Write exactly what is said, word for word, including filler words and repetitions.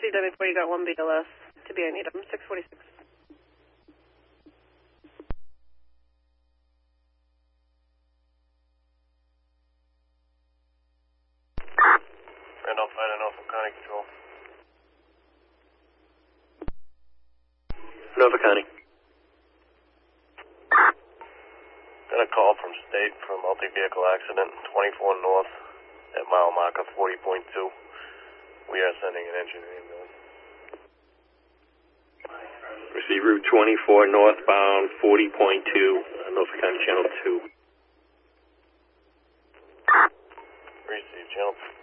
C W four, you got one B L S to be I need him, six forty-six. Randolph five nine Norfolk County Control. Norfolk County. Got a call from state for a multi-vehicle accident, twenty-four north at mile marker forty point two. We are sending an engineering bill. Receive Route twenty-four northbound forty point two, uh, Norfolk County Channel two. Receive channel.